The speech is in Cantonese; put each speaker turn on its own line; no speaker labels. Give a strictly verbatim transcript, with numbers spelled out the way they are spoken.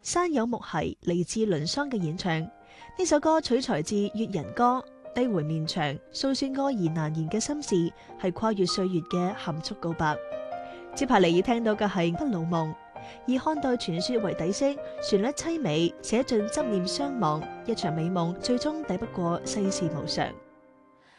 山有木兮嚟自倫桑嘅演唱。呢首歌取材自《越人歌》，低回綿長，訴說愛而難言嘅心事，係跨越歲月嘅含蓄告白。接下嚟要聽到嘅係《不老夢》，以漢代傳說為底色，旋律淒美，寫盡執念相忘，一場美夢最終抵不過世事無常。